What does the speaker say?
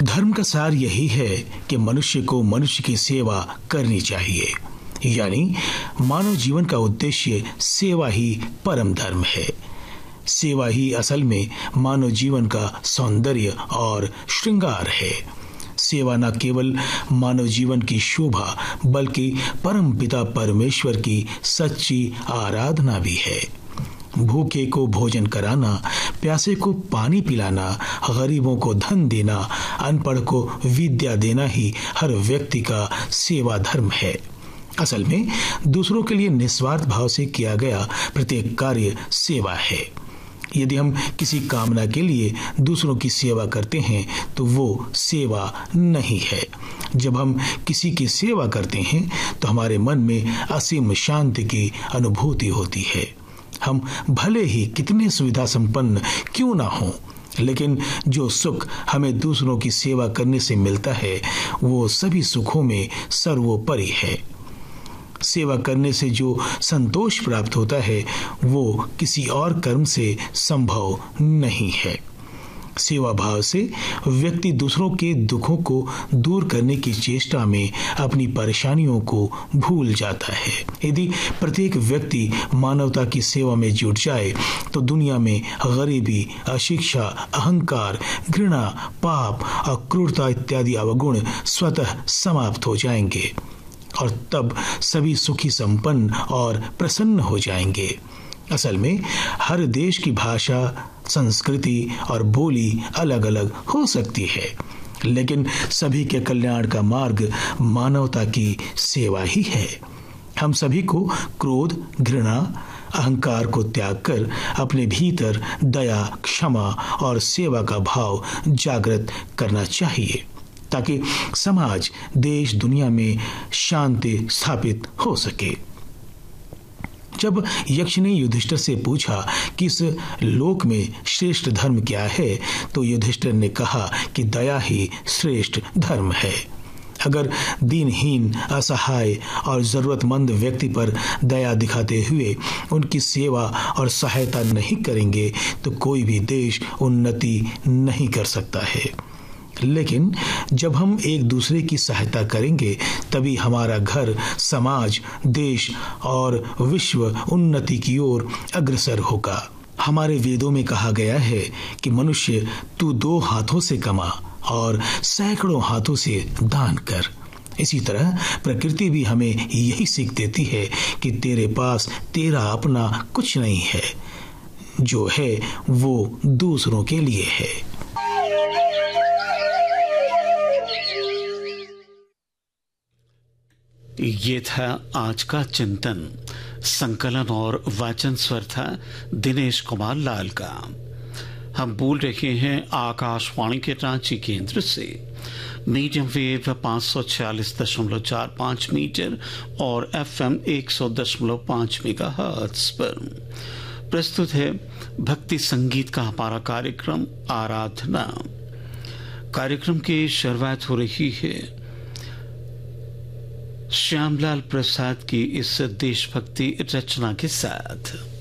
धर्म का सार यही है कि मनुष्य को मनुष्य की सेवा करनी चाहिए, यानी मानव जीवन का उद्देश्य सेवा ही परम धर्म है। सेवा ही असल में मानव जीवन का सौंदर्य और श्रृंगार है। सेवा न केवल मानव जीवन की शोभा बल्कि परम पिता परमेश्वर की सच्ची आराधना भी है। भूखे को भोजन कराना, प्यासे को पानी पिलाना, गरीबों को धन देना, अनपढ़ को विद्या देना ही हर व्यक्ति का सेवा धर्म है। असल में दूसरों के लिए निस्वार्थ भाव से किया गया प्रत्येक कार्य सेवा है। यदि हम किसी कामना के लिए दूसरों की सेवा करते हैं तो वो सेवा नहीं है। जब हम किसी की सेवा करते हैं तो हमारे मन में असीम शांति की अनुभूति होती है। हम भले ही कितने सुविधा संपन्न क्यों ना हों, लेकिन जो सुख हमें दूसरों की सेवा करने से मिलता है वो सभी सुखों में सर्वोपरि है। सेवा करने से जो संतोष प्राप्त होता है वो किसी और कर्म से संभव नहीं है। सेवा भाव से व्यक्ति दूसरों के दुखों को दूर करने की चेष्टा में अपनी परेशानियों को भूल जाता है। यदि प्रत्येक व्यक्ति मानवता की सेवा में जुट जाए तो दुनिया में गरीबी, अशिक्षा, अहंकार, घृणा, पाप और क्रूरता इत्यादि अवगुण स्वतः समाप्त हो जाएंगे और तब सभी सुखी संपन्न और प्रसन्न हो जाएंगे। असल में हर देश की भाषा, संस्कृति और बोली अलग अलग हो सकती है, लेकिन सभी के कल्याण का मार्ग मानवता की सेवा ही है। हम सभी को क्रोध, घृणा, अहंकार को त्याग कर अपने भीतर दया, क्षमा और सेवा का भाव जागृत करना चाहिए ताकि समाज, देश, दुनिया में शांति स्थापित हो सके। जब यक्ष ने युधिष्ठिर से पूछा कि इस लोक में श्रेष्ठ धर्म क्या है, तो युधिष्ठिर ने कहा कि दया ही श्रेष्ठ धर्म है। अगर दीनहीन, असहाय और जरूरतमंद व्यक्ति पर दया दिखाते हुए उनकी सेवा और सहायता नहीं करेंगे तो कोई भी देश उन्नति नहीं कर सकता है। लेकिन जब हम एक दूसरे की सहायता करेंगे तभी हमारा घर, समाज, देश और विश्व उन्नति की ओर अग्रसर होगा। हमारे वेदों में कहा गया है कि मनुष्य तू 2 हाथों से कमा और सैकड़ों हाथों से दान कर। इसी तरह प्रकृति भी हमें यही सीख देती है कि तेरे पास तेरा अपना कुछ नहीं है, जो है वो दूसरों के लिए है। ये था आज का चिंतन। संकलन और वाचन स्वर था दिनेश कुमार लाल का। हम बोल रहे हैं आकाशवाणी के रांची केंद्र से मीडियम वेव 546.45 मीटर और FM 100.5 मेगाहर्ट्ज पर। प्रस्तुत है भक्ति संगीत का हमारा कार्यक्रम आराधना। कार्यक्रम की शुरुआत हो रही है श्यामलाल प्रसाद की इस देशभक्ति रचना के साथ।